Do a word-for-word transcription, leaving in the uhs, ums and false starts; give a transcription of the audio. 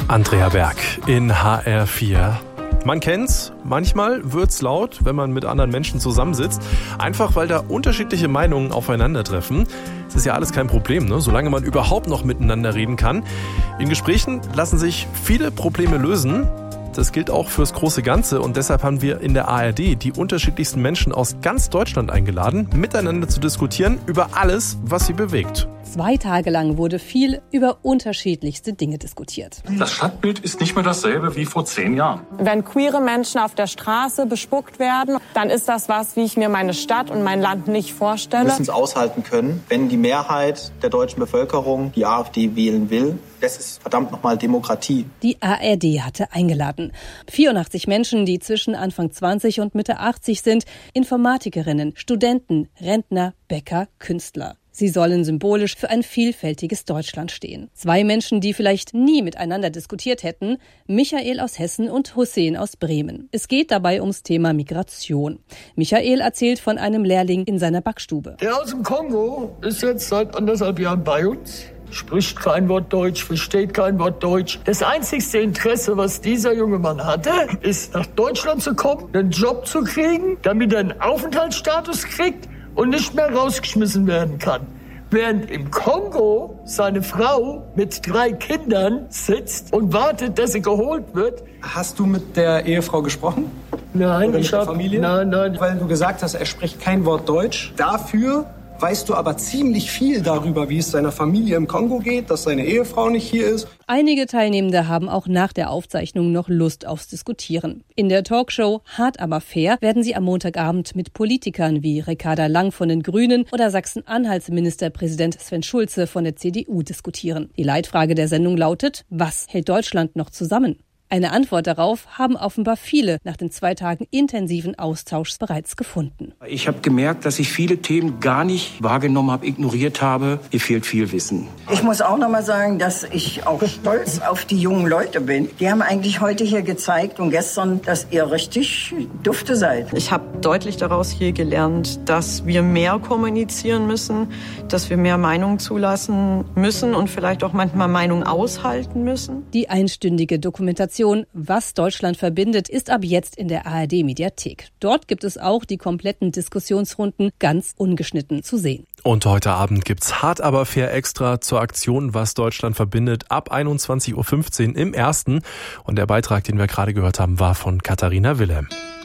Andrea Berg in H R vier. Man kennt's, manchmal wird's laut, wenn man mit anderen Menschen zusammensitzt, einfach weil da unterschiedliche Meinungen aufeinandertreffen. Das ist ja alles kein Problem, ne? Solange man überhaupt noch miteinander reden kann. In Gesprächen lassen sich viele Probleme lösen. Das gilt auch fürs große Ganze und deshalb haben wir in der A R D die unterschiedlichsten Menschen aus ganz Deutschland eingeladen, miteinander zu diskutieren über alles, was sie bewegt. Zwei Tage lang wurde viel über unterschiedlichste Dinge diskutiert. Das Stadtbild ist nicht mehr dasselbe wie vor zehn Jahren. Wenn queere Menschen auf der Straße bespuckt werden, dann ist das was, wie ich mir meine Stadt und mein Land nicht vorstelle. Wir müssen es aushalten können, wenn die Mehrheit der deutschen Bevölkerung die AfD wählen will. Das ist verdammt nochmal Demokratie. Die A R D hatte eingeladen. vierundachtzig Menschen, die zwischen Anfang zwanzig und Mitte achtzig sind, Informatikerinnen, Studenten, Rentner, Bäcker, Künstler. Sie sollen symbolisch für ein vielfältiges Deutschland stehen. Zwei Menschen, die vielleicht nie miteinander diskutiert hätten, Michael aus Hessen und Hussein aus Bremen. Es geht dabei ums Thema Migration. Michael erzählt von einem Lehrling in seiner Backstube. Der aus dem Kongo ist jetzt seit anderthalb Jahren bei uns. Spricht kein Wort Deutsch, versteht kein Wort Deutsch. Das einzigste Interesse, was dieser junge Mann hatte, ist nach Deutschland zu kommen, einen Job zu kriegen, damit er einen Aufenthaltsstatus kriegt und nicht mehr rausgeschmissen werden kann. Während im Kongo seine Frau mit drei Kindern sitzt und wartet, dass sie geholt wird. Hast du mit der Ehefrau gesprochen? Nein, Oder ich mit der hab, Familie? Nein, nein. Weil du gesagt hast, er spricht kein Wort Deutsch. Dafür weißt du aber ziemlich viel darüber, wie es seiner Familie im Kongo geht, dass seine Ehefrau nicht hier ist. Einige Teilnehmende haben auch nach der Aufzeichnung noch Lust aufs Diskutieren. In der Talkshow Hart aber fair werden sie am Montagabend mit Politikern wie Ricarda Lang von den Grünen oder Sachsen-Anhalts Ministerpräsident Sven Schulze von der C D U diskutieren. Die Leitfrage der Sendung lautet: Was hält Deutschland noch zusammen? Eine Antwort darauf haben offenbar viele nach den zwei Tagen intensiven Austauschs bereits gefunden. Ich habe gemerkt, dass ich viele Themen gar nicht wahrgenommen habe, ignoriert habe. Mir fehlt viel Wissen. Ich muss auch noch mal sagen, dass ich auch stolz auf die jungen Leute bin. Die haben eigentlich heute hier gezeigt und gestern, dass ihr richtig dufte seid. Ich habe deutlich daraus hier gelernt, dass wir mehr kommunizieren müssen, dass wir mehr Meinungen zulassen müssen und vielleicht auch manchmal Meinungen aushalten müssen. Die einstündige Dokumentation Was Deutschland verbindet, ist ab jetzt in der A R D-Mediathek. Dort gibt es auch die kompletten Diskussionsrunden ganz ungeschnitten zu sehen. Und heute Abend gibt's Hart aber fair extra zur Aktion Was Deutschland verbindet ab einundzwanzig Uhr fünfzehn im Ersten. Und der Beitrag, den wir gerade gehört haben, war von Katharina Wilhelm.